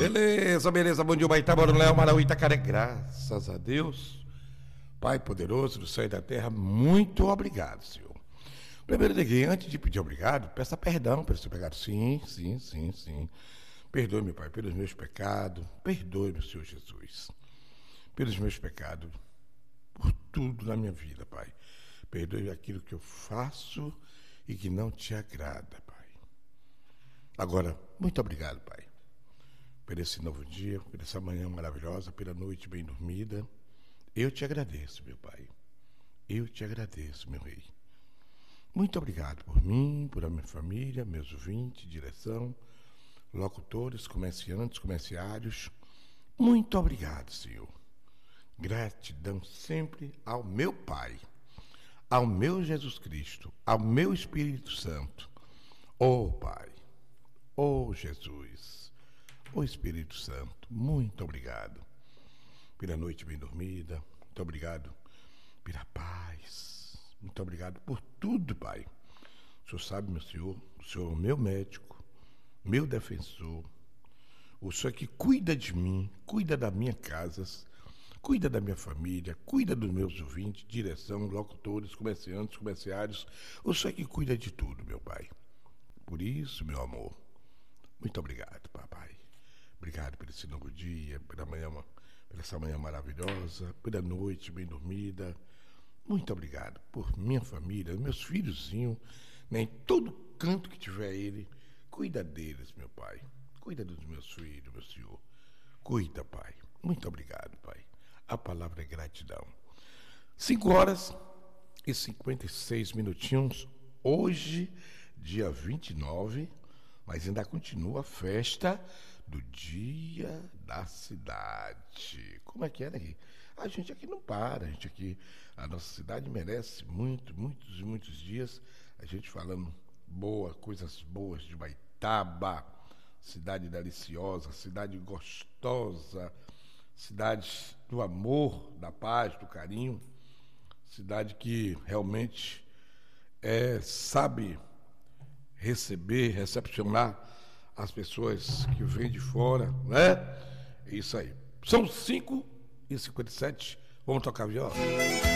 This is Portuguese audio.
Beleza, beleza. Bom dia, Baitaba, Léo, Marauí, Itacaré. Graças a Deus, Pai poderoso do céu e da terra, muito obrigado, Senhor. Primeiro, antes de pedir obrigado, peça perdão pelo seu pecado. Sim. Perdoe, meu Pai, pelos meus pecados. Perdoe, meu Senhor Jesus, pelos meus pecados, por tudo na minha vida, Pai. Perdoe aquilo que eu faço e que não te agrada, Pai. Agora, muito obrigado, Pai, por esse novo dia, por essa manhã maravilhosa, pela noite bem dormida. Eu te agradeço, meu Pai. Eu te agradeço, meu Rei. Muito obrigado por mim, por a minha família, meus ouvintes, direção, locutores, comerciantes, comerciários. Muito obrigado, Senhor. Gratidão sempre ao meu Pai, ao meu Jesus Cristo, ao meu Espírito Santo. Ó Pai, ó Jesus, ó Espírito Santo, muito obrigado pela noite bem dormida, muito obrigado pela paz, muito obrigado por tudo, Pai. O Senhor sabe, meu Senhor, o Senhor é o meu médico, meu defensor, o Senhor que cuida de mim, cuida da minha casa, cuida da minha família, cuida dos meus ouvintes, direção, locutores, comerciantes, comerciários, o Senhor que cuida de tudo, meu Pai. Por isso, meu amor, muito obrigado, papai. Obrigado por esse novo dia, pela essa manhã maravilhosa, pela noite bem dormida. Muito obrigado por minha família, meus filhozinhos, né, em todo canto que tiver ele. Cuida deles, meu Pai. Cuida dos meus filhos, meu Senhor. Cuida, Pai. Muito obrigado, Pai. A palavra é gratidão. 5h56. Hoje, dia 29, mas ainda continua a festa do Dia da Cidade. Como é que é, né? A gente aqui não para, a nossa cidade merece muitos dias. A gente falando coisas boas de Baitaba, cidade deliciosa, cidade gostosa, cidade do amor, da paz, do carinho, cidade que realmente sabe recepcionar as pessoas que vêm de fora, né? É isso aí. São 5h57, vamos tocar viola?